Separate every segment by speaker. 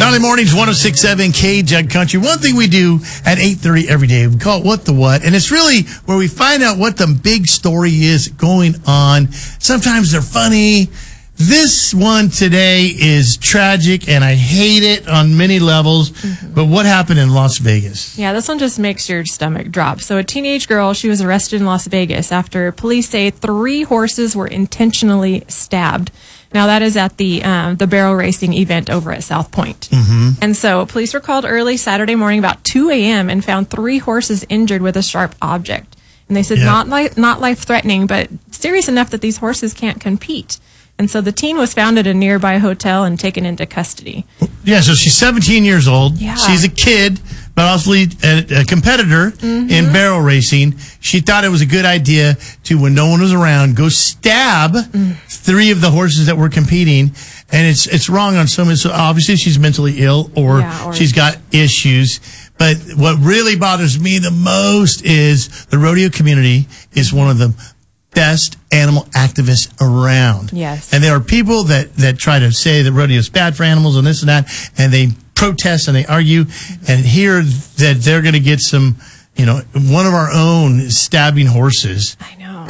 Speaker 1: Charlie Mornings, 106.7 KJUG Country. One thing we do at 8:30 every day, we call it What the What, and it's really where we find out what the big story is going on. Sometimes they're funny. This one today is tragic, and I hate it on many levels. But what happened in Las Vegas?
Speaker 2: Yeah, this one just makes your stomach drop. So a teenage girl, she was arrested in Las Vegas after police say 3 horses were intentionally stabbed. Now, that is at the barrel racing event over at South Point. And so police were called early Saturday morning about 2 a.m. and found 3 horses injured with a sharp object. And they said not life-threatening, but serious enough that these horses can't compete. And so the teen was found at a nearby hotel and taken into custody.
Speaker 1: Yeah, so she's 17 years old.
Speaker 2: Yeah.
Speaker 1: She's a kid, but also a competitor in barrel racing. She thought it was a good idea to, when no one was around, go stab 3 of the horses that were competing. And it's wrong on so many. So obviously she's mentally ill or she's got issues. But what really bothers me the most is the rodeo community is one of the best animal activists around.
Speaker 2: Yes.
Speaker 1: And there are people that try to say that rodeo is bad for animals and this and that, and they protest and they argue and hear that they're going to get some, one of our own stabbing horses.
Speaker 2: I know.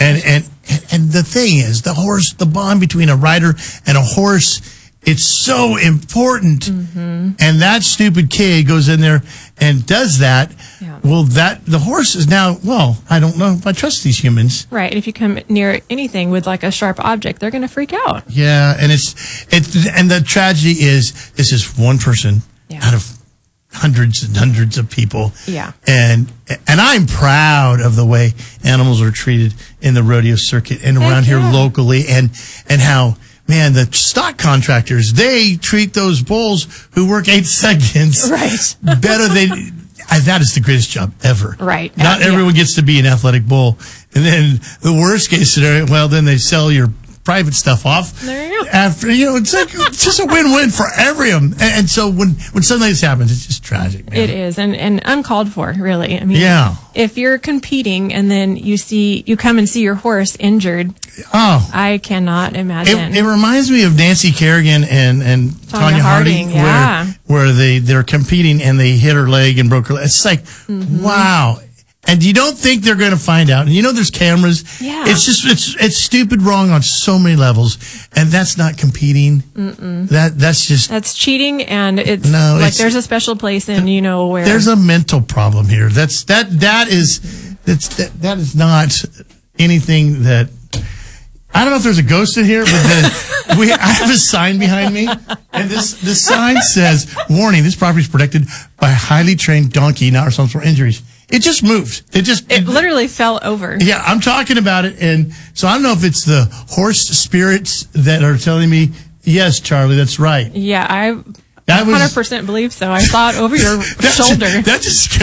Speaker 1: And the thing is, the bond between a rider and a horse, it's so important. And that stupid kid goes in there and does that. Yeah. Well, the horse is now, I don't know if I trust these humans.
Speaker 2: Right. If you come near anything with like a sharp object, they're going to freak out.
Speaker 1: Yeah. And and the tragedy is this is one person out of hundreds and hundreds of people.
Speaker 2: Yeah.
Speaker 1: And I'm proud of the way animals are treated in the rodeo circuit and around here locally and how, man, the stock contractors, they treat those bulls who work 8 seconds better than that is the greatest job ever.
Speaker 2: Right.
Speaker 1: Not everyone gets to be an athletic bull. And then the worst case scenario, then they sell your private stuff off. There you go. After, it's just a win-win for everyone. And so when something like this happens, it's just tragic, man.
Speaker 2: It is, and uncalled for, really. I mean, if you're competing and then you come and see your horse injured, I cannot imagine.
Speaker 1: It reminds me of Nancy Kerrigan and Tonya Harding where they're competing and they hit her leg and broke her leg. It's like, wow. And you don't think they're going to find out. And there's cameras. Yeah. It's just, it's stupid wrong on so many levels. And that's not competing. That's
Speaker 2: cheating. And there's a special place in, where.
Speaker 1: There's a mental problem here. That is not anything that. I don't know if there's a ghost in here, but I have a sign behind me, and this sign says, "Warning: This property is protected by a highly trained donkey, not responsible for injuries." It just moved. It
Speaker 2: literally fell over. Yeah,
Speaker 1: I'm talking about it, and so I don't know if it's the horse spirits that are telling me, "Yes, Charlie, that's right."
Speaker 2: Yeah, I 100% believe so. I saw it over your shoulder.
Speaker 1: That just